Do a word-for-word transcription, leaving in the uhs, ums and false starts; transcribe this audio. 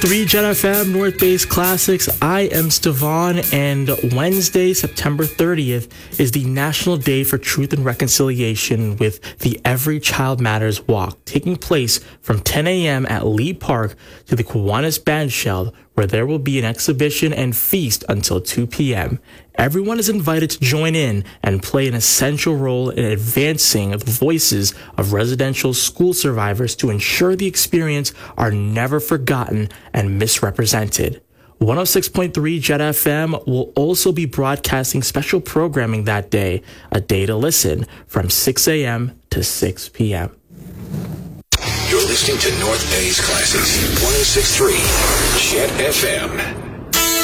three Jet F M, North Base Classics. I am Stevan, and Wednesday, September thirtieth, is the National Day for Truth and Reconciliation with the Every Child Matters Walk, taking place from ten a.m. at Lee Park to the Kiwanis Bandshell, where there will be an exhibition and feast until two p.m. Everyone is invited to join in and play an essential role in advancing the voices of residential school survivors to ensure the experience are never forgotten and misrepresented. one oh six point three Jet F M will also be broadcasting special programming that day, A Day to Listen, from six a.m. to six p.m. You're listening to North Bay's Classics, one oh six point three Jet F M.